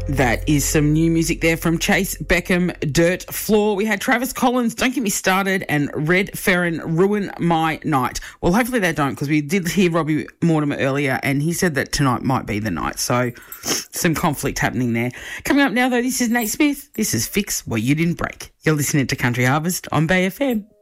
That is some new music there from Chase Beckham, Dirt Floor. We had Travis Collins, Don't Get Me Started, and Red Ferrin, Ruin My Night. Well, hopefully they don't, because we did hear Robbie Mortimer earlier, and he said that tonight might be the night. So some conflict happening there. Coming up now, though, this is Nate Smith. This is Fix What You Didn't Break. You're listening to Country Harvest on Bay FM.